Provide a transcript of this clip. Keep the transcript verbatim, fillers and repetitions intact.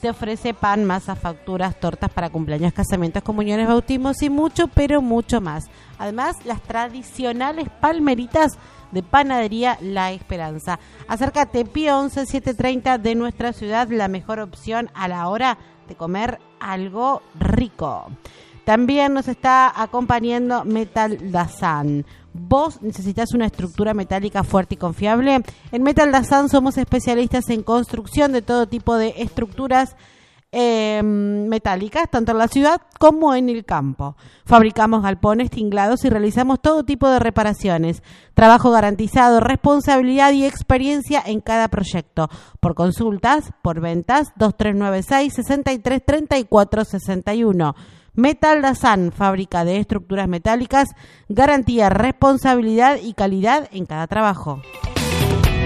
te ofrece pan, masas, facturas, tortas para cumpleaños, casamientos, comuniones, bautismos y mucho, pero mucho más. Además, las tradicionales palmeritas de Panadería La Esperanza. Acércate, Pío once setecientos treinta de nuestra ciudad, la mejor opción a la hora de comer algo rico. También nos está acompañando Metal Dazan. ¿Vos necesitas una estructura metálica fuerte y confiable? En Metal Dazan somos especialistas en construcción de todo tipo de estructuras eh, metálicas, tanto en la ciudad como en el campo. Fabricamos galpones, tinglados y realizamos todo tipo de reparaciones. Trabajo garantizado, responsabilidad y experiencia en cada proyecto. Por consultas, por ventas, dos tres nueve seis, seis tres tres cuatro seis uno. Metal Dazan, fábrica de estructuras metálicas, garantía, responsabilidad y calidad en cada trabajo.